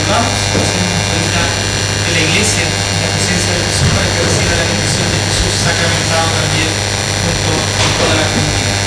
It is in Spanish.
vivamos, hacemos ahorita en la iglesia, en la presencia de Jesús, para que reciba la bendición de Jesús sacramentado también junto con toda la comunidad.